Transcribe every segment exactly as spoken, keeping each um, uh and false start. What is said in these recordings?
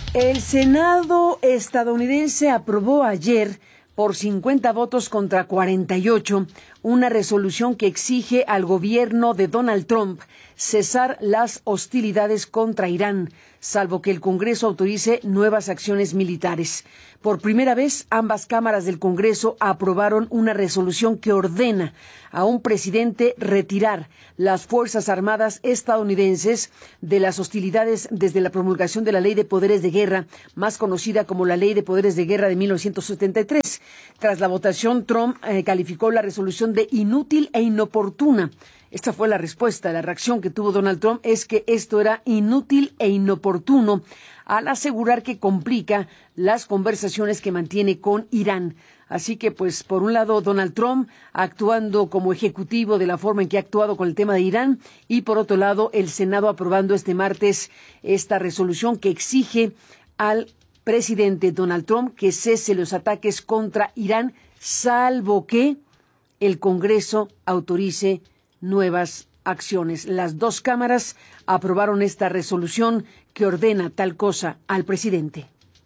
El Senado estadounidense aprobó ayer, por cincuenta votos contra cuarenta y ocho, una resolución que exige al gobierno de Donald Trump cesar las hostilidades contra Irán, salvo que el Congreso autorice nuevas acciones militares. Por primera vez, ambas cámaras del Congreso aprobaron una resolución que ordena a un presidente retirar las Fuerzas Armadas estadounidenses de las hostilidades desde la promulgación de la Ley de Poderes de Guerra, más conocida como la Ley de Poderes de Guerra de mil novecientos setenta y tres. Tras la votación, Trump eh, calificó la resolución de inútil e inoportuna. Esta fue la respuesta, la reacción que tuvo Donald Trump es que esto era inútil e inoportuno al asegurar que complica las conversaciones que mantiene con Irán. Así que, pues, por un lado, Donald Trump actuando como ejecutivo de la forma en que ha actuado con el tema de Irán y, por otro lado, el Senado aprobando este martes esta resolución que exige al presidente Donald Trump que cese los ataques contra Irán, salvo que el Congreso autorice nuevas acciones. Las dos cámaras aprobaron esta resolución que ordena tal cosa al presidente.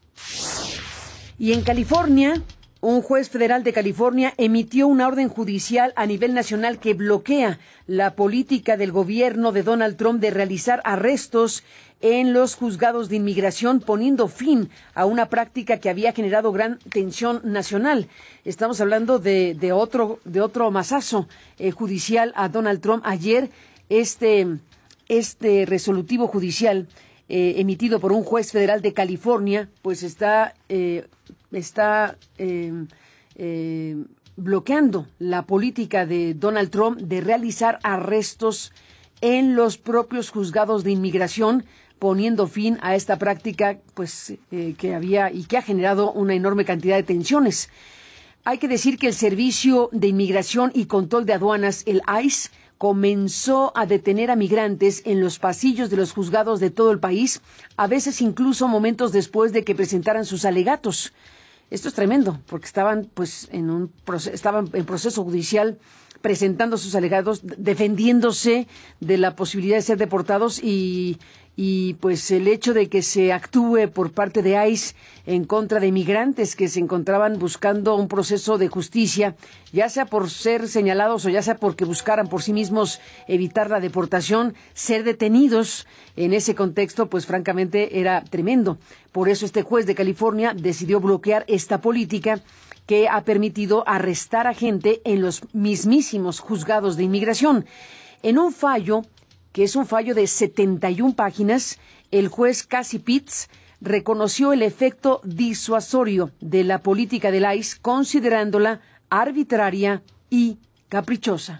Y en California, un juez federal de California emitió una orden judicial a nivel nacional que bloquea la política del gobierno de Donald Trump de realizar arrestos en los juzgados de inmigración, poniendo fin a una práctica que había generado gran tensión nacional. Estamos hablando de, de otro de otro mazazo eh, judicial a Donald Trump. Ayer, este, este resolutivo judicial eh, emitido por un juez federal de California, pues está, eh, está eh, eh, bloqueando la política de Donald Trump de realizar arrestos en los propios juzgados de inmigración, poniendo fin a esta práctica pues eh, que había y que ha generado una enorme cantidad de tensiones. Hay que decir que el Servicio de Inmigración y Control de Aduanas, el I C E, comenzó a detener a migrantes en los pasillos de los juzgados de todo el país, a veces incluso momentos después de que presentaran sus alegatos. Esto es tremendo, porque estaban pues en un proceso, estaban en proceso judicial presentando sus alegatos, defendiéndose de la posibilidad de ser deportados y y pues el hecho de que se actúe por parte de I C E en contra de migrantes que se encontraban buscando un proceso de justicia, ya sea por ser señalados o ya sea porque buscaran por sí mismos evitar la deportación, ser detenidos en ese contexto, pues francamente era tremendo. Por eso este juez de California decidió bloquear esta política que ha permitido arrestar a gente en los mismísimos juzgados de inmigración. En un fallo que es un fallo de setenta y una páginas, el juez Casey Pitts reconoció el efecto disuasorio de la política del I C E, considerándola arbitraria y caprichosa.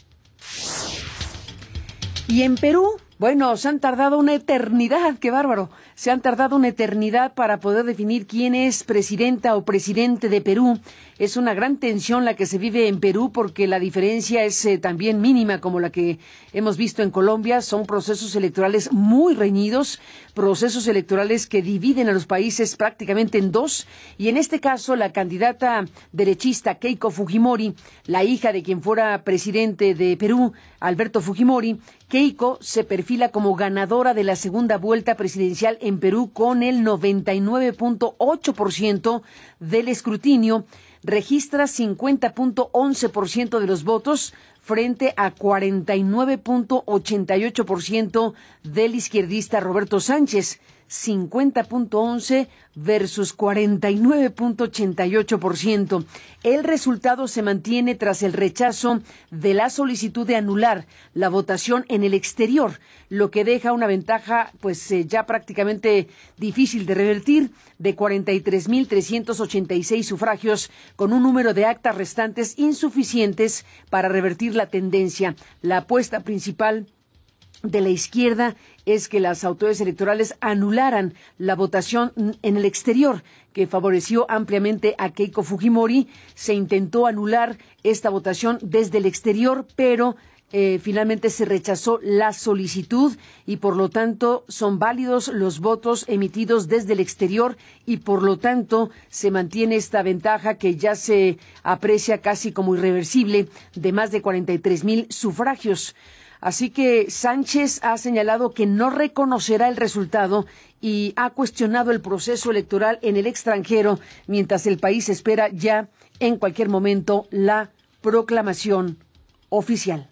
Y en Perú, bueno, se han tardado una eternidad, qué bárbaro, se han tardado una eternidad para poder definir quién es presidenta o presidente de Perú. Es una gran tensión la que se vive en Perú porque la diferencia es eh, también mínima como la que hemos visto en Colombia. Son procesos electorales muy reñidos, procesos electorales que dividen a los países prácticamente en dos. Y en este caso, la candidata derechista Keiko Fujimori, la hija de quien fuera presidente de Perú, Alberto Fujimori, Keiko se perfila como ganadora de la segunda vuelta presidencial en Perú con el noventa y nueve punto ocho por ciento del escrutinio, registra cincuenta punto once por ciento de los votos frente a cuarenta y nueve punto ochenta y ocho por ciento del izquierdista Roberto Sánchez, cincuenta punto once versus cuarenta y nueve punto ochenta y ocho por ciento. El resultado se mantiene tras el rechazo de la solicitud de anular la votación en el exterior, lo que deja una ventaja pues eh, ya prácticamente difícil de revertir de cuarenta y tres mil trescientos ochenta y seis sufragios con un número de actas restantes insuficientes para revertir la tendencia. La apuesta principal de la izquierda es que las autoridades electorales anularan la votación en el exterior, que favoreció ampliamente a Keiko Fujimori. Se intentó anular esta votación desde el exterior, pero eh, finalmente se rechazó la solicitud y por lo tanto son válidos los votos emitidos desde el exterior y por lo tanto se mantiene esta ventaja que ya se aprecia casi como irreversible de más de cuarenta y tres mil sufragios. Así que Sánchez ha señalado que no reconocerá el resultado y ha cuestionado el proceso electoral en el extranjero, mientras el país espera ya en cualquier momento la proclamación oficial.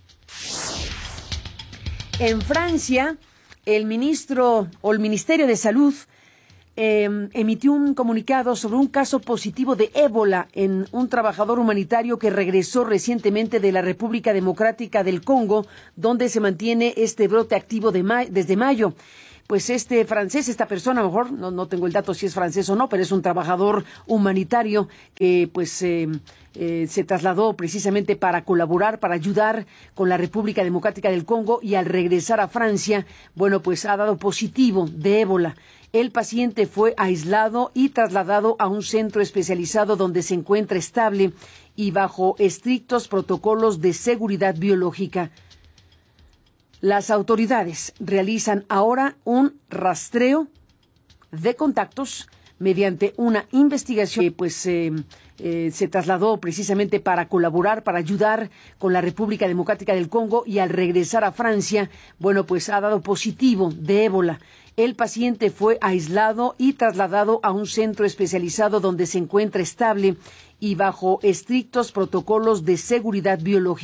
En Francia, el ministro o el Ministerio de Salud eh, emitió un comunicado sobre un caso positivo de ébola en un trabajador humanitario que regresó recientemente de la República Democrática del Congo, donde se mantiene este brote activo de ma- desde mayo. Pues este francés, esta persona, a lo mejor, no, no tengo el dato si es francés o no, pero es un trabajador humanitario que pues eh, eh, se trasladó precisamente para colaborar, para ayudar con la República Democrática del Congo, y al regresar a Francia, bueno, pues ha dado positivo de ébola. El paciente fue aislado y trasladado a un centro especializado donde se encuentra estable y bajo estrictos protocolos de seguridad biológica. Las autoridades realizan ahora un rastreo de contactos mediante una investigación que pues eh, eh, se trasladó precisamente para colaborar, para ayudar con la República Democrática del Congo, y al regresar a Francia, bueno, pues ha dado positivo de ébola. El paciente fue aislado y trasladado a un centro especializado donde se encuentra estable y bajo estrictos protocolos de seguridad biológica.